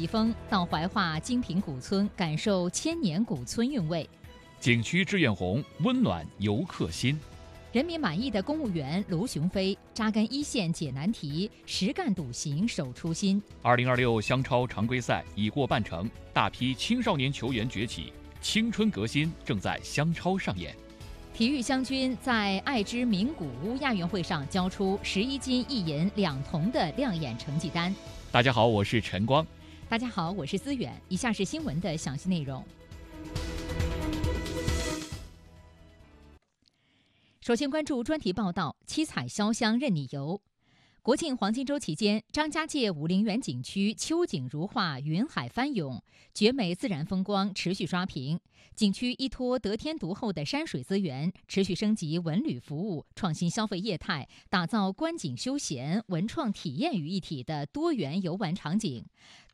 一峰到怀化精品古村，感受千年古村韵味。 景区志愿红，温暖游客心。 人民满意的公务员卢雄飞，扎根一线解难题，实干笃行守初心。 2026湘超常规赛已过半程，大批青少年球员崛起，青春革新正在湘超上演。 体育湘军在爱之名古屋亚运会上交出11金1银2铜的亮眼成绩单。 大家好，我是陈光。 大家好，我是思远。以下是新闻的详细内容。首先关注专题报道：七彩潇湘任你游。国庆黄金周期间，张家界武陵源景区秋景如画，云海翻涌，绝美自然风光持续刷屏。景区依托得天独厚的山水资源，持续升级文旅服务，创新消费业态，打造观景休闲、文创体验于一体的多元游玩场景。